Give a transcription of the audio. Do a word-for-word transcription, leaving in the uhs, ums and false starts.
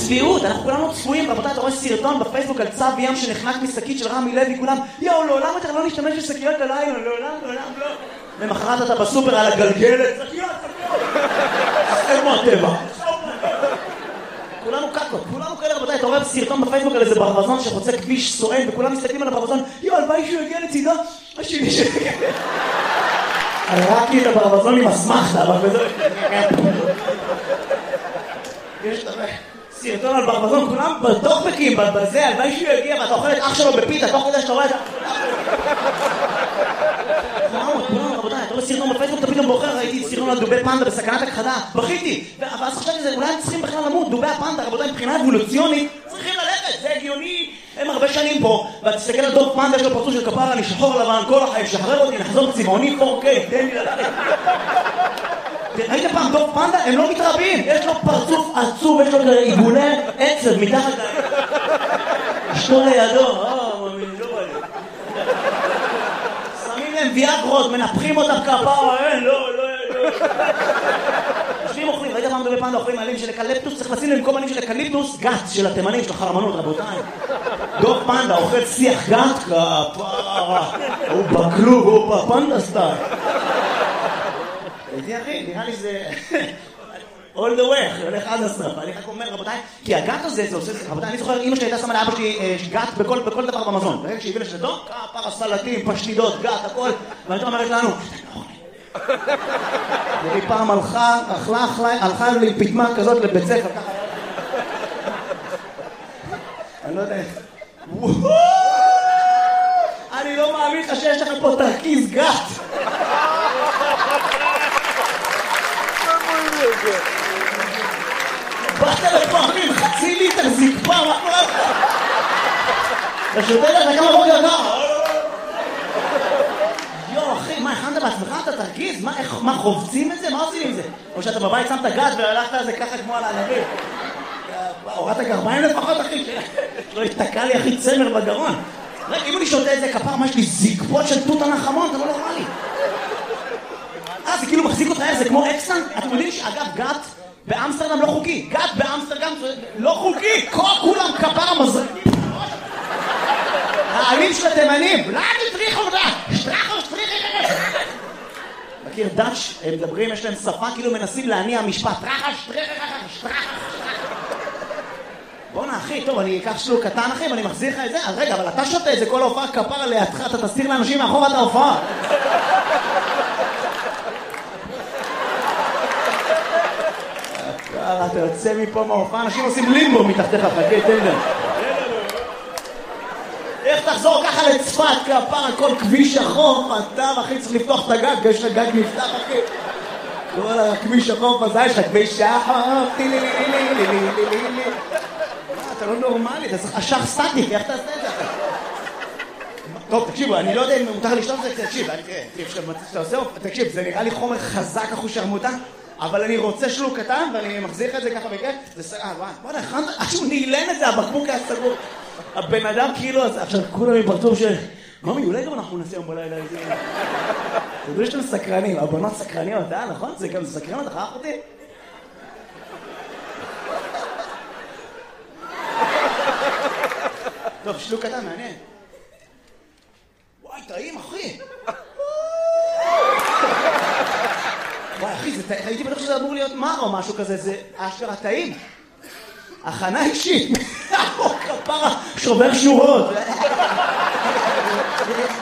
צביעות, אנחנו כולנו צפויים, רבותיי, אתה רואה סרטון בפייסבוק על צו ים שנחנק משקית של רמי לוי, כולם, יאו, לעולם אתה לא נשתמש בשקיות הלילה, לעולם, לעולם, לא. למחרת אתה בסופר על הגלגלת, שקיות, שקיות. איפה הטבע? כולנו קקות, כולנו כאלה, רבותיי, אתה רואה סרטון בפייסבוק על איזה ברווזון שחוצה כביש סואן, וכולם מסתכלים על הברווזון, יאו, הלוואי שהוא יגיע לצידו, השני שלי. הראקתי את הברווזון עם אסמכתה, אבל בזה... יש סרטון על ברווזון, כולם בטוקבקים, בזה, הלוואי שהוא יגיע, ואתה אוכל את אח שלו בפיתה, תוך כדי שאתה רואה את ה... כולנו, כולנו, רבותיי, אתה רואה סרטון בפייסבוק, אתה פתאום בוחר, ראיתי סרטון על דובי פנדה בסכנת הכחדה, בכיתי, ואז חשבתי שזה, אולי הם צריכים בכלל למות, דובי הפנדה, רבותיי, מבחינה אבולוציונית, צריכים ללכת, זה הגיוני, הם הרבה שנים פה, ותסתכל על דוב פנדה, יש לו פרצוף של כפרה, אני שחור לבן, כל החיים, שחרר אותי, נחזור צבעוני, פור קיי, תן לי ללכת. ראית פעם דוב פנדה? הם לא מתרבים, יש לו פרצוף עצוב, יש לו עיגולי עצב מתחת להם. אשתו לידו, אה, מאמין, לא בא לי. שמים להם ויאגרות, מנפחים אותם כפרה, אין, לא, לא, לא. יושבים אוכלים, ראית פעם דובי פנדה אוכלים עלים של אקליפטוס, צריך לשים להם כל עלים של אקליפטוס, גת של התימנים, של החרמנות, רבותיי. דוב פנדה אוכל שיח גת, כפרה, הוא בכלוב, הוא בפנדה סטייל. איתי אחי, נראה לי זה... all the way, הולך עד הסוף. אני רק אומר, רבותיי, כי הגת הזה, זה עושה... רבותיי, אני זוכר, אמא שלי הייתה שמה לאבא שלי גת בכל דבר במזון. ברגע שהביא לשלטו, כפרה, סלטים, פשטידות, גת, הכל. ואני אומרת לנו, והיא פעם הלכה, אכלה, אכלה, הלכה לי פתמה כזאת לבית ספר, ככה. אני לא יודע... אני לא מאמין לך שיש לך פה תרכיז גת. באת לפעמים חצי ליטר זקפה, מה קורה לך? אתה שותה לך כמה בוקר ככה? יו אחי, מה הכנת בעצמך? אתה תרגיז? מה חובצים את זה? מה עושים עם זה? או שאתה בבית שמת גת והלכת על זה ככה כמו על הענבים? הורדת גרביים לפחות אחי, שלא יתקע לי אחי צמר בגרון. רגע, אם אני שותה את זה כפר, מה יש לי זקפות של תות הנחמון? אתה לא נורמלי. אה, זה כאילו מחזיק אותך, זה כמו אקסטנט? אתם יודעים שאגב גת באמסטרדם לא חוקי. גת באמסטרדם לא חוקי. כולם כפר המזרקים. העלים של התימנים. לא, תטריחו אותה. שטרחו, שטריחו. מכיר דאץ', הם מדברים, יש להם שפה, כאילו מנסים להניע משפט. טרחה, שטריחו, שטרחו. בוא'נה אחי, טוב, אני אקח שלוק קטן אחי, ואני מחזיר לך את זה. אז רגע, אבל אתה שותה את זה כל ההופעה כפר לידך, אתה תסתיר לאנשים מאחור את ההופעה. אתה יוצא מפה מההופעה, אנשים עושים לימבו מתחתיך, חכה, תן להם. איך תחזור ככה לצפת, כפר, כל כביש החוף, אתה אחי צריך לפתוח את הגג, יש לך גג נפתח אחי. כל הכביש החוף הזה, יש לך כביש החוף, טילי לי לי לי לי לי לי לי. אתה לא נורמלי, אתה צריך אשך סטטיק, איך תעשה את זה? טוב, תקשיבו, אני לא יודע אם מותר לשתות את זה, תקשיב, תקשיב, זה נראה לי חומר חזק אחוז שרמוטה, אבל אני רוצה שלוק קטן, ואני מחזיר את זה ככה בכיף, זה סגר, וואי, בוא'נה, הכנת, עד שהוא נעלן את זה, הבקבוק היה סגור. הבן אדם כאילו, עכשיו כולם מפרצוף של... ממי, אולי גם אנחנו נעשה יום בלילה איזה... אתה יודע שאתם סקרנים, הבנות סקרניות, אה, נכון? זה גם סקרן, אתה חייך אותי? טוב, שלוק קטן, מעניין. וואי, טעים, אחי. וואי, אחי, הייתי בטוח שזה אמור להיות מר או משהו כזה, זה אשכרה טעים. הכנה אישית. כפרה, שובר שורות.